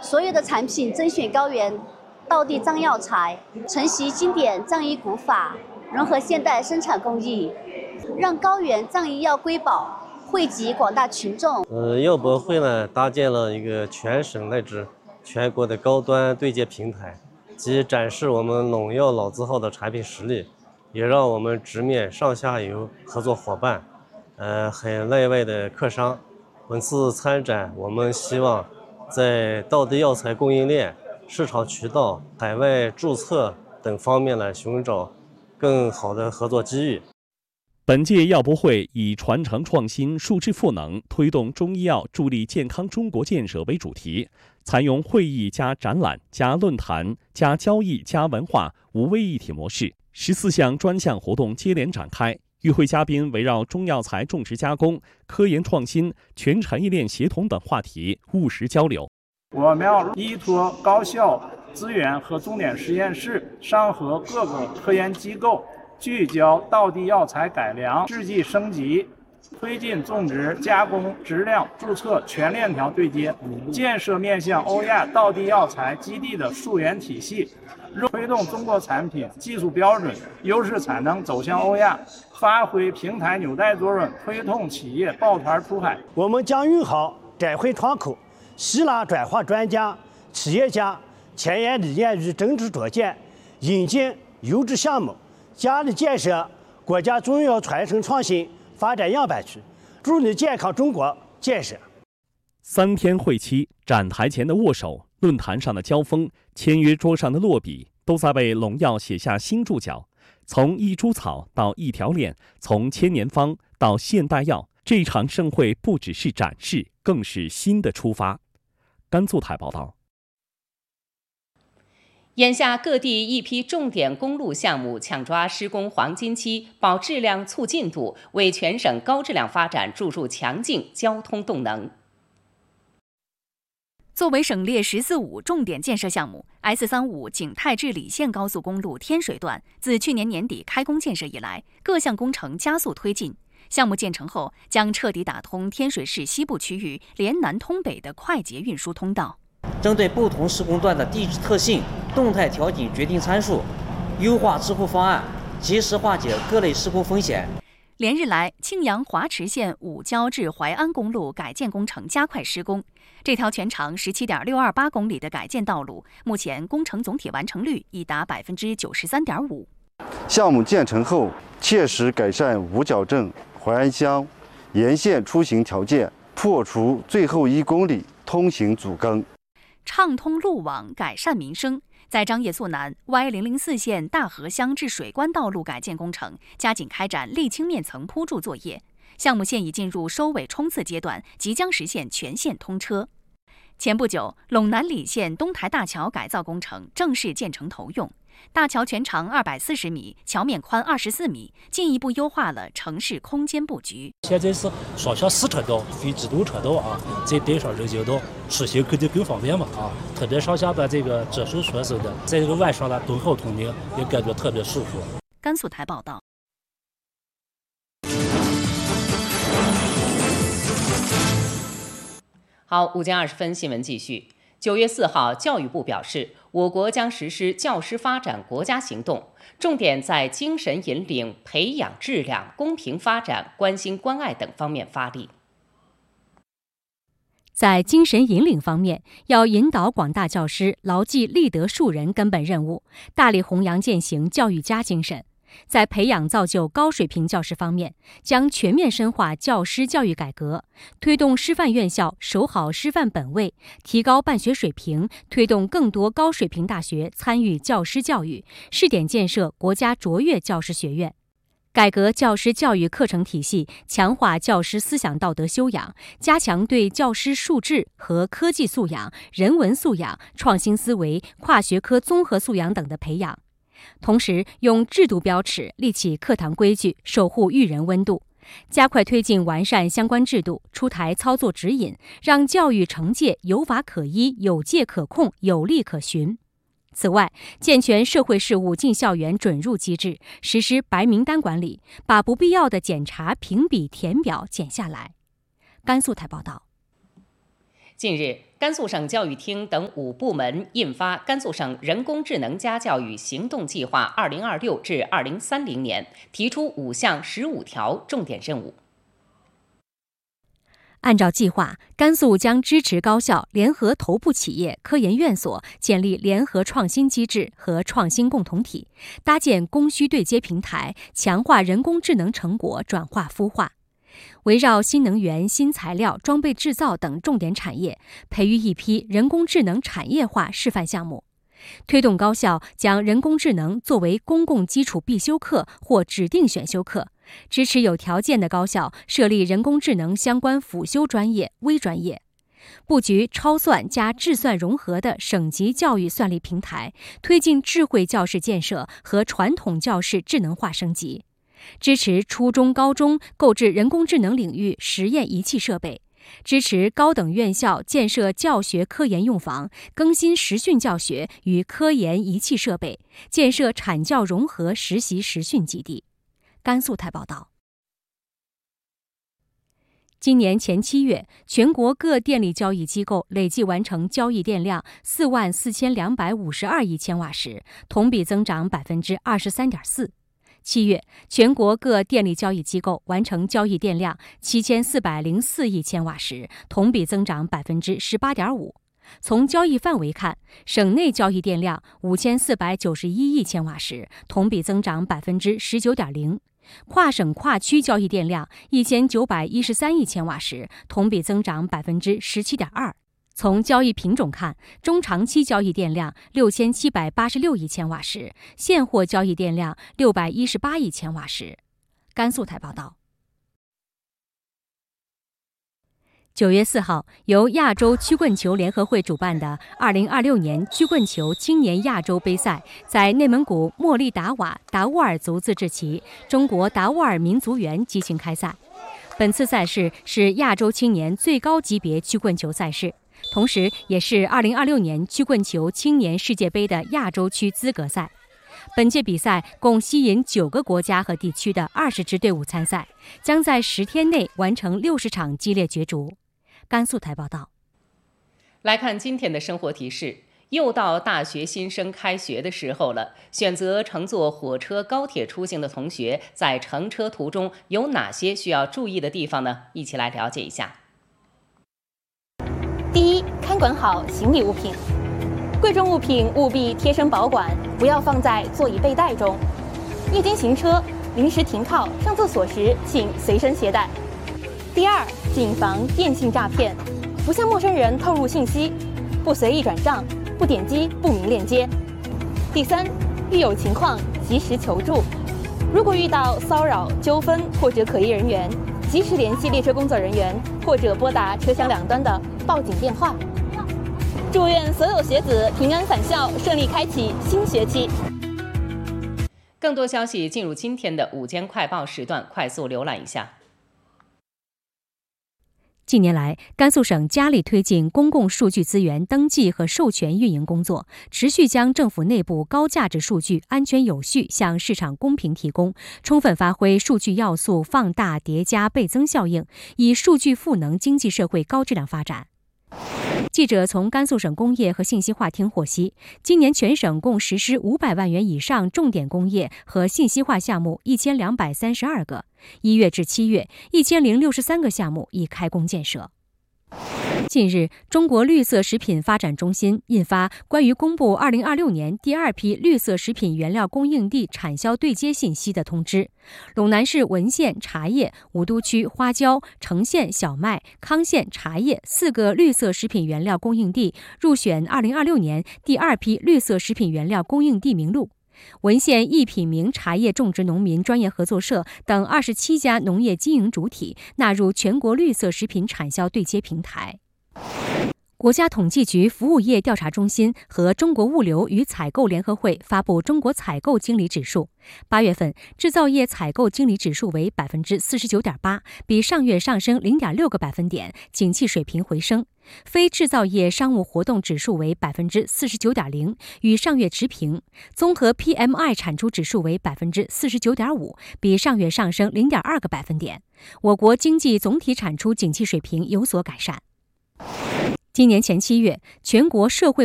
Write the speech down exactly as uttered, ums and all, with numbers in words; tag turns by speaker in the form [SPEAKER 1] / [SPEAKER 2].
[SPEAKER 1] 所有的产品甄选高原道地藏药材，承袭经典藏医古法，融合现代生产工艺，让高原藏医药瑰宝惠及广大群众。
[SPEAKER 2] 呃，药博会呢搭建了一个全省乃至全国的高端对接平台，既展示我们农药老字号的产品实力，也让我们直面上下游合作伙伴，呃，海内外的客商。本次参展，我们希望在道地药材供应链、市场渠道、海外注册等方面呢，寻找更好的合作机遇。
[SPEAKER 3] 本届药博会以传承创新、树质赋能，推动中医药助力健康中国建设为主题，采用会议加展览加论坛加交易加文化五位一体模式，十四项专项活动接连展开。与会嘉宾围绕中药材种植加工、科研创新、全产业链协同等话题务实交流。
[SPEAKER 4] 我们要依托高校资源和重点实验室，上合各个科研机构，聚焦道地药材改良、制剂升级，推进种植、加工、质量、注册全链条对接，建设面向欧亚道地药材基地的溯源体系，推动中国产品技术标准、优势产能走向欧亚，发挥平台纽带作用，推动企业抱团出海。
[SPEAKER 5] 我们将用好展会窗口，吸纳转化专家、企业家前沿理念与政治卓见，引进优质项目，加力建设国家中药传承创新发展样板区，助力健康中国建设。
[SPEAKER 3] 三天会期，展台前的握手、论坛上的交锋、签约桌上的落笔，都在为农药写下新注脚。从一株草到一条链，从千年方到现代药，这场盛会不只是展示，更是新的出发。甘肃台报道。
[SPEAKER 6] 眼下各地一批重点公路项目抢抓施工黄金期，保质量、促进度，为全省高质量发展注入强劲交通动能。
[SPEAKER 7] 作为省列“十四五”重点建设项目 ，S 三五景泰至理县高速公路天水段自去年年底开工建设以来，各项工程加速推进。项目建成后，将彻底打通天水市西部区域连南通北的快捷运输通道。
[SPEAKER 8] 针对不同施工段的地质特性，动态调整决定参数，优化支付方案，及时化解各类施工风险。
[SPEAKER 7] 连日来，庆阳华池县五交至淮安公路改建工程加快施工。这条全长 十七点六二八公里的改建道路，目前工程总体完成率已达 百分之九十三点五。
[SPEAKER 9] 项目建成后，切实改善五角镇淮安乡沿线出行条件，破除最后一公里通行阻更，
[SPEAKER 7] 畅通路网，改善民生。在张掖肃南 Y 零零四线大河乡至水关道路改建工程加紧开展沥青面层铺筑作业，项目现已进入收尾冲刺阶段，即将实现全线通车。前不久，陇南理县东台大桥改造工程正式建成投用，大桥全长二百四十米，桥面宽二十四米，进一步优化了城市空间布局。
[SPEAKER 10] 现在是双向四车道、非机动车道啊，再带上人行道，出行肯定更方便嘛啊！特别上下班这个折手学生的，在这个晚上呢灯好通明，也感觉特别舒服。
[SPEAKER 7] 甘肃台报道。
[SPEAKER 6] 好，午间二十分，新闻继续。九月四号，教育部表示，我国将实施教师发展国家行动，重点在精神引领、培养质量、公平发展、关心关爱等方面发力。
[SPEAKER 11] 在精神引领方面，要引导广大教师牢记立德树人根本任务，大力弘扬践行教育家精神。在培养造就高水平教师方面，将全面深化教师教育改革，推动师范院校守好师范本位，提高办学水平，推动更多高水平大学参与教师教育，试点建设国家卓越教师学院。改革教师教育课程体系，强化教师思想道德修养，加强对教师素质和科技素养、人文素养、创新思维、跨学科综合素养等的培养。同时，用制度标尺立起课堂规矩，守护育人温度，加快推进完善相关制度，出台操作指引，让教育惩戒有法可依、有界可控、有例可循。此外，健全社会事务进校园准入机制，实施白名单管理，把不必要的检查、评比、填表减下来。甘肃台报道。
[SPEAKER 6] 近日， 甘肃省教育厅等五部门印发《甘肃省人工智能家教育行动计划（二零二六至二零三零年）》，提出五项十五条重点任务。
[SPEAKER 11] 按照计划，甘肃将支持高校联合头部企业、科研院所建立联合创新机制和创新共同体，搭建供需对接平台，强化人工智能成果转化孵化。围绕新能源、新材料、装备制造等重点产业，培育一批人工智能产业化示范项目，推动高校将人工智能作为公共基础必修课或指定选修课，支持有条件的高校设立人工智能相关辅修专业、微专业，布局超算加智算融合的省级教育算力平台，推进智慧教室建设和传统教室智能化升级。支持初中、高中购置人工智能领域实验仪器设备，支持高等院校建设教学科研用房，更新实训教学与科研仪器设备，建设产教融合实习实训基地。甘肃台报道。今年前七月，全国各电力交易机构累计完成交易电量四万四千两百五十二亿千瓦时，同比增长百分之二十三点四。七月，全国各电力交易机构完成交易电量七千四百零四亿千瓦时，同比增长百分之十八点五。从交易范围看，省内交易电量五千四百九十一亿千瓦时，同比增长百分之十九点零；跨省跨区交易电量一千九百一十三亿千瓦时，同比增长百分之十七点二。从交易品种看，中长期交易电量六千七百八十六亿千瓦时，现货交易电量六百一十八亿千瓦时。甘肃台报道。九月四号，由亚洲曲棍球联合会主办的二零二六年曲棍球青年亚洲杯赛在内蒙古莫力达瓦达斡尔族自治旗中国达斡尔民族园激情开赛。本次赛事是亚洲青年最高级别曲棍球赛事，同时也是二零二六年曲棍球青年世界杯的亚洲区资格赛。本届比赛共吸引九个国家和地区的二十支队伍参赛，将在十天内完成六十场激烈角逐。甘肃台报道。
[SPEAKER 6] 来看今天的生活提示，又到大学新生开学的时候了，选择乘坐火车、高铁出行的同学，在乘车途中有哪些需要注意的地方呢？一起来了解一下。
[SPEAKER 12] 第一，看管好行李物品，贵重物品务必贴身保管，不要放在座椅背带中。夜间行车、临时停靠、上厕所时，请随身携带。第二，谨防电信诈骗，不向陌生人透露信息，不随意转账，不点击不明链接。第三，遇有情况及时求助，如果遇到骚扰、纠纷或者可疑人员，及时联系列车工作人员，或者拨打车厢两端的报警电话。祝愿所有学子平安返校，顺利开启新学期。
[SPEAKER 6] 更多消息进入今天的午间快报时段，快速浏览一下。
[SPEAKER 11] 近年来，甘肃省加力推进公共数据资源登记和授权运营工作，持续将政府内部高价值数据安全有序向市场公平提供，充分发挥数据要素放大叠加倍增效应，以数据赋能经济社会高质量发展。记者从甘肃省工业和信息化厅获悉，今年全省共实施五百万元以上重点工业和信息化项目一千两百三十二个，一月至七月，一千零六十三个项目已开工建设。近日，中国绿色食品发展中心印发关于公布二零二六年第二批绿色食品原料供应地产销对接信息的通知。陇南市文县茶叶、武都区花椒、成县小麦、康县茶叶四个绿色食品原料供应地入选二零二六年第二批绿色食品原料供应地名录。文县一品名茶叶种植农民专业合作社等二十七家农业经营主体纳入全国绿色食品产销对接平台。国家统计局服务业调查中心和中国物流与采购联合会发布中国采购经理指数。八月份，制造业采购经理指数为百分之四十九点八，比上月上升零点六个百分点，景气水平回升。非制造业商务活动指数为百分之四十九点零，与上月持平。综合 P M I 产出指数为百分之四十九点五，比上月上升零点二个百分点。我国经济总体产出景气水平有所改善。 今年前七月，全国社会